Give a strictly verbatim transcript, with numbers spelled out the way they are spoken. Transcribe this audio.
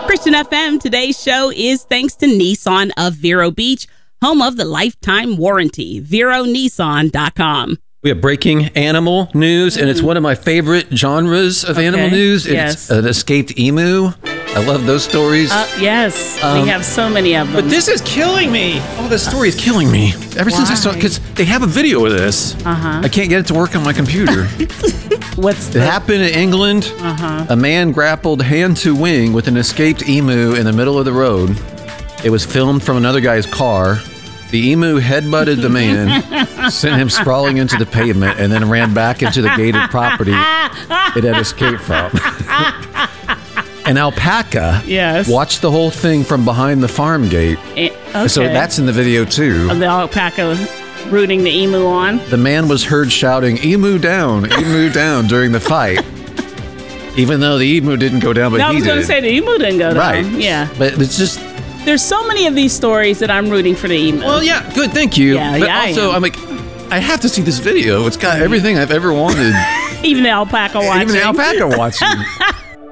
Christian F M, today's show is thanks to Nissan of Vero Beach, home of the lifetime warranty. Vero Nissan dot com. We have breaking animal news, and it's one of my favorite genres of Okay. animal news. It's Yes. an escaped emu. I love those stories. Uh, yes, Um, we have so many of them. But this is killing me. Oh, this story is killing me. Ever since I saw, Why? because they have a video of this. Uh-huh. I can't get it to work on my computer. What's It the... happened in England. Uh-huh. A man grappled hand to wing with an escaped emu in the middle of the road. It was filmed from another guy's car. The emu headbutted the man, sent him sprawling into the pavement, and then ran back into the gated property it had escaped from. An alpaca Yes. watched the whole thing from behind the farm gate. Eh, okay. So that's in the video too. Of the alpaca rooting the emu on. The man was heard shouting, "Emu down, emu down," during the fight. Even though the emu didn't go down, but No, I he was going to did. say the emu didn't go down. Right. Yeah. But it's just... There's so many of these stories that I'm rooting for the emu. Well, yeah, good, thank you. Yeah, but yeah, I also, am. I'm like, I have to see this video. It's got everything I've ever wanted. Even the alpaca watching. Even the alpaca watching.